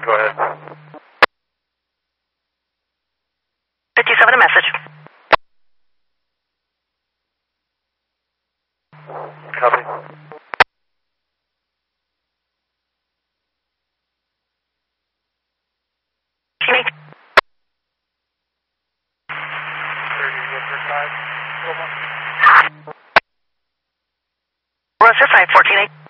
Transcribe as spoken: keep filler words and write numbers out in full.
Go ahead. fifty-seven, a message. Copy. Jimmy. What's your side? fourteen eight.